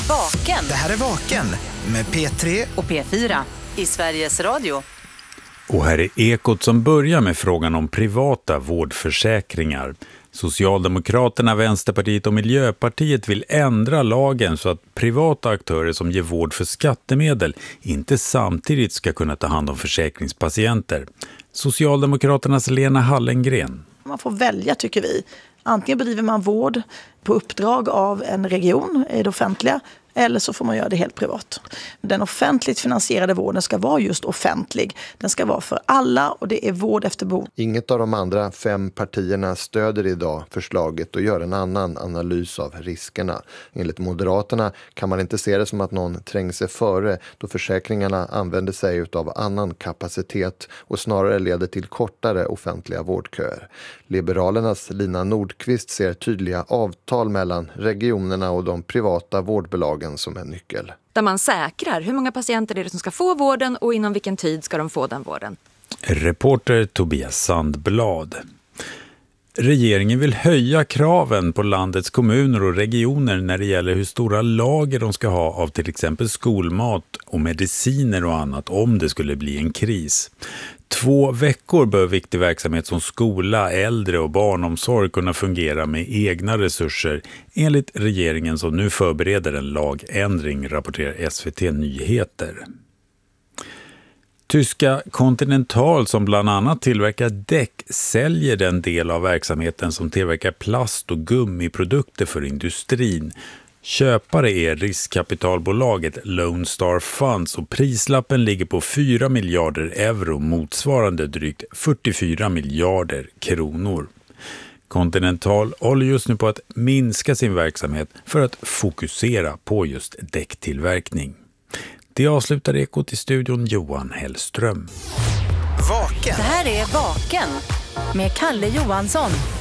Vaken. Det här är Vaken med P3 och P4 i Sveriges Radio. Och här är Ekot som börjar med frågan om privata vårdförsäkringar. Socialdemokraterna, Vänsterpartiet och Miljöpartiet vill ändra lagen så att privata aktörer som ger vård för skattemedel inte samtidigt ska kunna ta hand om försäkringspatienter. Socialdemokraternas Lena Hallengren. Man får välja, tycker vi. Antingen bedriver man vård på uppdrag av en region i det offentliga, eller så får man göra det helt privat. Den offentligt finansierade vården ska vara just offentlig. Den ska vara för alla och det är vård efter behov. Inget av de andra 5 partierna stöder idag förslaget och gör en annan analys av riskerna. Enligt Moderaterna kan man inte se det som att någon tränger sig före då försäkringarna använder sig av annan kapacitet och snarare leder till kortare offentliga vårdköer. Liberalernas Lina Nordqvist ser tydliga avtal mellan regionerna och de privata vårdbolagen som en nyckel. Där man säkrar hur många patienter är det som ska få vården och inom vilken tid ska de få den vården. Reporter Tobias Sandblad. Regeringen vill höja kraven på landets kommuner och regioner när det gäller hur stora lager de ska ha av till exempel skolmat och mediciner och annat om det skulle bli en kris. 2 veckor bör viktig verksamhet som skola, äldre och barnomsorg kunna fungera med egna resurser enligt regeringen som nu förbereder en lagändring, rapporterar SVT Nyheter. Tyska Continental som bland annat tillverkar däck säljer den del av verksamheten som tillverkar plast- och gummiprodukter för industrin. Köpare är riskkapitalbolaget Lone Star Funds och prislappen ligger på 4 miljarder euro motsvarande drygt 44 miljarder kronor. Continental håller just nu på att minska sin verksamhet för att fokusera på just däcktillverkning. Det avslutar Ekot i studion Johan Hellström. Vaken. Det här är Vaken med Kalle Johansson.